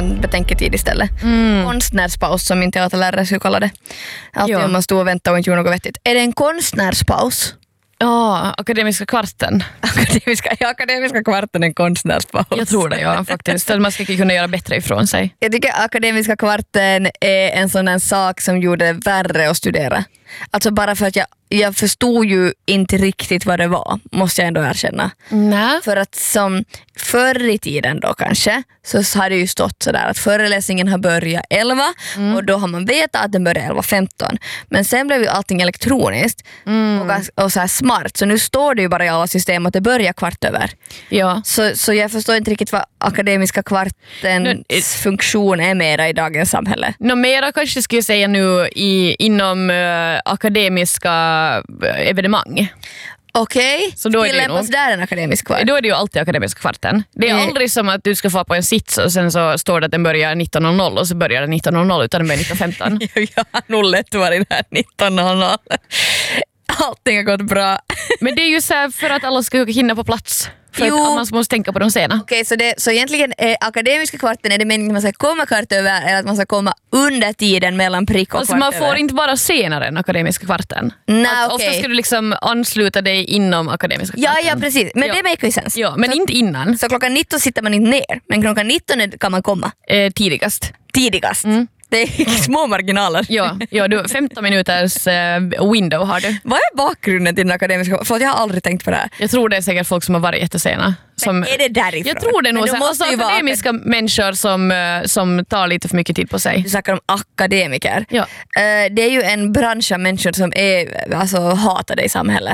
en betänketid istället. Konstnärspaus som min teaterlärare skulle kalla det. Alltid om man stod och väntade och inte gjorde något vettigt. Är det en konstnärspaus? Ja, akademiska kvarten. Akademiska kvarten är en konstnärspaus. Jag tror det, ja, faktiskt. Så man ska kunna göra bättre ifrån sig. Jag tycker akademiska kvarten är en sån där sak som gjorde det värre att studera. Alltså bara för att jag förstod ju inte riktigt vad det var, måste jag ändå erkänna. Nej. För att som förr i tiden då kanske, så har det ju stått sådär att föreläsningen har börjat 11 och då har man vetat att den börjar 11:15. Men sen blev ju allting elektroniskt och så här smart, så nu står det ju bara i alla system att det börjar 15:15. Ja. Så jag förstår inte riktigt vad akademiska kvartens funktion är mera i dagens samhälle. Mera kanske skulle jag säga nu inom akademiska evenemang. Okej, Så då är det tillämpas nog, där en akademisk kvart? då är det ju alltid akademiska kvarten. Det är aldrig som att du ska få på en sits och sen så står det att den börjar 19:00 och så börjar den 19:00 utan den börjar 19:15. Jag har nog lätt varit där 19:00. Allting har gått bra. Men det är ju så här för att alla ska hinna på plats. För att man måste tänka på de sena. Okej, så egentligen är akademiska kvarten, är det meningen att man ska komma kvart över eller att man ska komma under tiden mellan prick och alltså kvart man får över? inte vara senare än akademiska kvarten. Ofta ska du liksom ansluta dig inom akademiska kvarten. Ja, precis. Men det makes sense. Ja, men inte innan. Så klockan 19 sitter man inte ner, men klockan 19 kan man komma. Tidigast. Det är små marginaler. Ja, du 15 minuters window har du. Vad är bakgrunden till den akademiska? För jag har aldrig tänkt på det här. Jag tror det är säkert folk som har varit jättesena. Men är det därifrån? Jag tror det nog. Men Alltså akademiska människor som tar lite för mycket tid på sig. Du snackar om akademiker. Ja. Det är ju en bransch av människor som är hatade i samhället.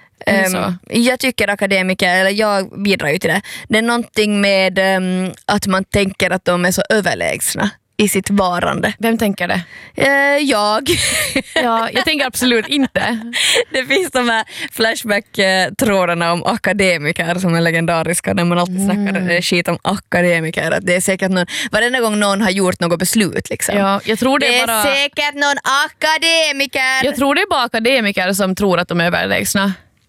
Jag tycker akademiker, eller jag bidrar ju till det. Det är någonting med att man tänker att de är så överlägsna i sitt varande. Vem tänker det? Jag. Ja, jag tänker absolut inte. Det finns de här flashback-trådarna om akademiker som är legendariska, när man alltid snackar skit om akademiker. Att det är säkert någon, varenda gång någon har gjort något beslut liksom. Ja, jag tror det är bara... säkert någon akademiker. Jag tror det är bara akademiker som tror att de är överlägsna.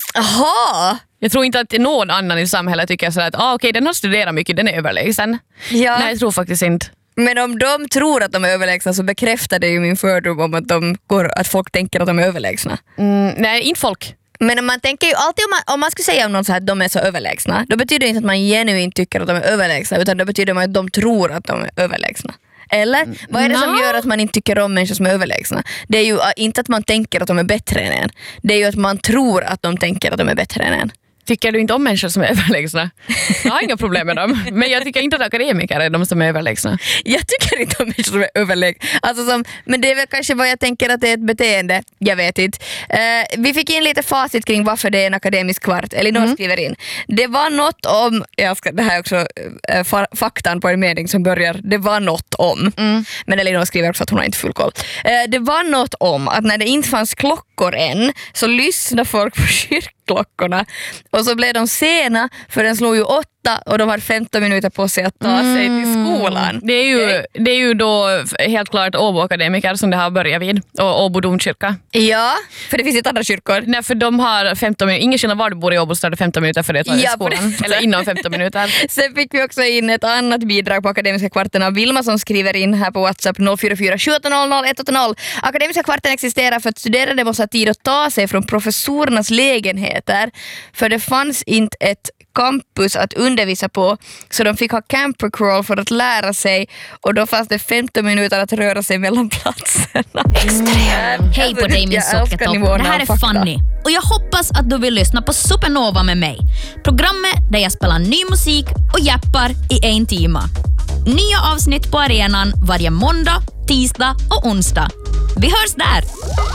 Aha. Jag tror inte att någon annan i samhället tycker så att okej, den har studerat mycket, den är överlägsen. Ja. Nej, jag tror faktiskt inte. Men om de tror att de är överlägsna så bekräftar det ju min fördom om att folk tänker att de är överlägsna. Nej, inte folk. Men man tänker ju alltid, om man skulle säga om någon så här att de är så överlägsna, då betyder det inte att man genuint tycker att de är överlägsna, utan då betyder det att de tror att de är överlägsna. Eller? Vad är det som gör att man inte tycker om människor som är överlägsna? Det är ju inte att man tänker att de är bättre än en. Det är ju att man tror att de tänker att de är bättre än en. Tycker du inte om människor som är överlägsna? Jag har inga problem med dem. Men jag tycker inte att akademiker är de som är överlägsna. Jag tycker inte om människor som är överlägsna. Men det är väl kanske vad jag tänker att det är ett beteende. Jag vet inte. Vi fick in lite facit kring varför det är en akademisk kvart. Elinor skriver in. Det var något om... det här är också faktan på en mening som börjar. Det var något om. Men Elinor skriver också att hon har inte full koll. Det var något om att när det inte fanns klockor än så lyssnade folk på kyrkklockorna. Och så blev de sena för den slog ju 8 och de har 15 minuter på sig att ta sig till skolan. Det är ju då helt klart Åbo akademiker som det har börjat vid. Och Åbo domkyrka. Ja, för det finns inte andra kyrkor. Nej, för de har 15 minuter. Ingen skillnad var du bor i Åbo så är det 15 minuter för det tar skolan. Eller inom 15 minuter. Sen fick vi också in ett annat bidrag på akademiska kvarten av Vilma som skriver in här på WhatsApp 044 1700 180. Akademiska kvarten existerar för att studerande måste ha tid att ta sig från professorernas lägenheter. För det fanns inte ett campus att undervisa på, så de fick ha camper crawl för att lära sig, och då fanns det 15 minuter att röra sig mellan platserna. Extrem. Hej på dig min sockertopp. Det här är Fanny och jag hoppas att du vill lyssna på Supernova med mig. Programmet där jag spelar ny musik och jappar i 1 timme. Nya avsnitt på arenan varje måndag, tisdag och onsdag. Vi hörs där!